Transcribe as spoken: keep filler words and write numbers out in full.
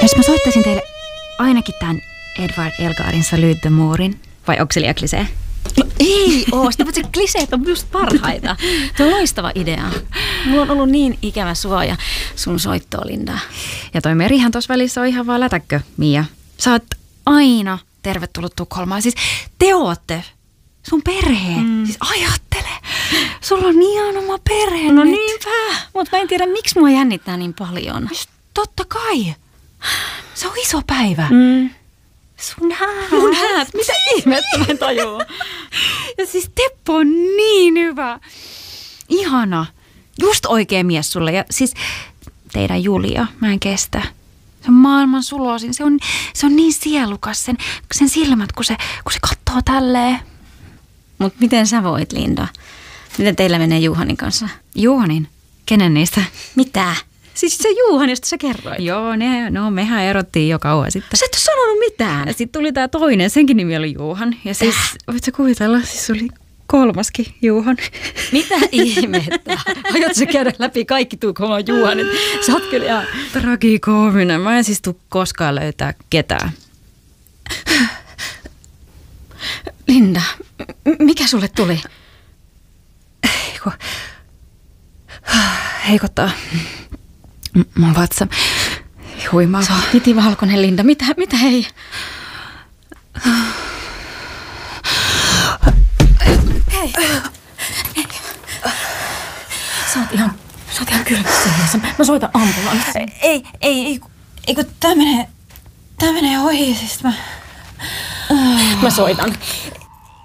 Jos mä soittaisin teille ainakin tämän Edward Elgarin Salute the Moorin, vai onko se liian klisee? No ei oo, sitä se kliseet on just parhaita. Tuo on loistava idea. Mulla on ollut niin ikävä suoja sun soittoa, Linda. Ja toi Merihän tuossa välissä on ihan vaan lätäkkö, Mia. Sä oot aina tervetullut Tukholmaan. Siis te ootte sun perhe. Mm. Siis ajattele. Sulla on ihan oma perhe. No niinpä. Mutta mä en tiedä, miksi mua jännittää niin paljon. Just totta kai. Se on iso päivä. Mm. Sun häät. Mun häät? Mitä ihmettä mä en tajua? Ja siis Teppo on niin hyvä. Ihana. Just oikea mies sulle. Ja siis teidän Julia, mä en kestä. Se on maailman sulosin. Se on, se on niin sielukas. Sen, sen silmät, kun se, kun se katsoo tälleen. Mut miten sä voit, Linda? Miten teillä menee Juhanin kanssa? Juhanin? Kenen niistä? Mitä? Siis se Juhan, josta sä kerroit. Joo, ne, no mehän erottiin jo kauan sitten. Sä et ole sanonut mitään. Ja sitten tuli tää toinen, senkin nimi oli Juhan. Ja siis, voit sä kuvitella, siis oli kolmaskin Juhan. Mitä ihmettä? Aiot sä käydä läpi kaikki Tukholman Juhanit? Sä oot kyllä ihan tragikoominen. Mä en siis tuu koskaan löytää ketään. Linda, mikä sulle tuli? Eiku, heikottaa. Mun vatsa huimaa. Se on itivalkoinen, Linda. Mitä, mitä hei? Hei. Hei. Sä oot ihan, sä oot ihan kylmässä. Mä soitan ambulanssin. Ei, ei, ei, ei kun tää menee, tää menee ohi, siis mä... Mä soitan.